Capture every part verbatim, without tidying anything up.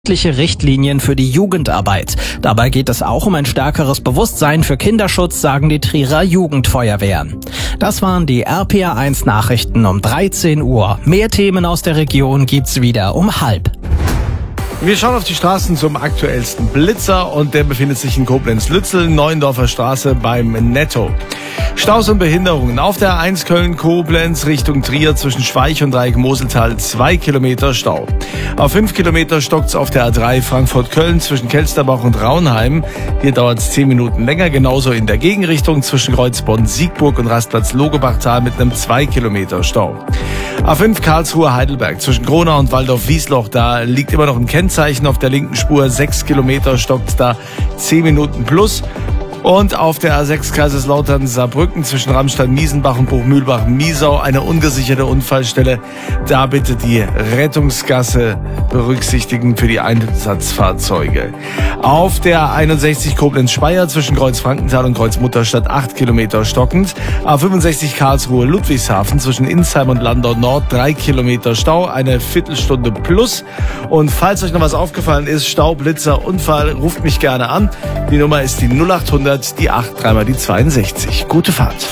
Richtlinien für die Jugendarbeit. Dabei geht es auch um ein stärkeres Bewusstsein für Kinderschutz, sagen die Trierer Jugendfeuerwehr. Das waren die R P R eins Nachrichten um dreizehn Uhr. Mehr Themen aus der Region gibt's wieder um halb. Wir schauen auf die Straßen zum aktuellsten Blitzer und der befindet sich in Koblenz-Lützel, Neuendorfer Straße beim Netto. Staus und Behinderungen auf der A eins Köln-Koblenz Richtung Trier zwischen Schweich und Dreieck-Moseltal zwei Kilometer Stau. Auf fünf Kilometer stockt's auf der A drei Frankfurt-Köln zwischen Kelsterbach und Raunheim. Hier dauert's zehn Minuten länger, genauso in der Gegenrichtung zwischen Kreuzbonn-Siegburg und Rastplatz Logebachtal mit einem zwei Kilometer Stau. A fünf Karlsruhe-Heidelberg zwischen Gronau und Waldorf-Wiesloch, da liegt immer noch ein Kennzeichen auf der linken Spur, sechs Kilometer stockt's da, zehn Minuten plus. Und auf der A sechs Kaiserslautern-Saarbrücken zwischen Ramstein-Miesenbach und Buchmühlbach-Miesau eine ungesicherte Unfallstelle. Da bitte die Rettungsgasse berücksichtigen für die Einsatzfahrzeuge. Auf der A einundsechzig Koblenz-Speyer zwischen Kreuz-Frankenthal und Kreuz-Mutterstadt acht Kilometer stockend. A fünfundsechzig Karlsruhe-Ludwigshafen zwischen Insheim und Landau Nord drei Kilometer Stau, eine Viertelstunde plus. Und falls euch noch was aufgefallen ist, Stau, Blitzer, Unfall, ruft mich gerne an. Die Nummer ist die null achthundert, die acht, dreimal die zweiundsechzig. Gute Fahrt.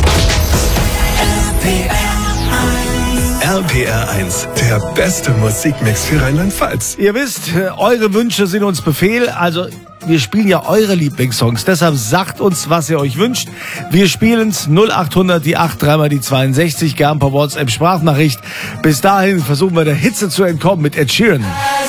R P R eins, der beste Musikmix für Rheinland-Pfalz. Ihr wisst, eure Wünsche sind uns Befehl, also wir spielen ja eure Lieblingssongs, deshalb sagt uns, was ihr euch wünscht. Wir spielen's null achthundert, die acht, dreimal die zweiundsechzig, gern per WhatsApp Sprachnachricht. Bis dahin versuchen wir der Hitze zu entkommen mit Ed Sheeran.